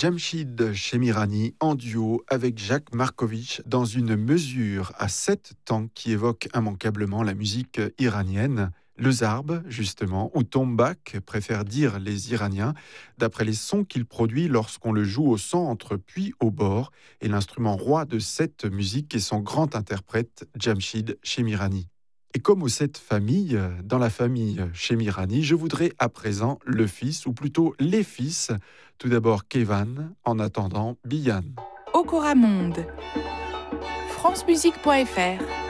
Jamshid Chemirani en duo avec Jacques Markovitch dans une mesure à 7 temps qui évoque immanquablement la musique iranienne. Le zarb, justement, ou tombak, préfèrent dire les Iraniens, d'après les sons qu'il produit lorsqu'on le joue au centre puis au bord, et l'instrument roi de cette musique est son grand interprète, Jamshid Chemirani. Et comme aux 7 familles, dans la famille Chemirani, je voudrais à présent le fils, ou plutôt les fils. Tout d'abord Kevan, en attendant Biyan. Okora Monde, francemusique.fr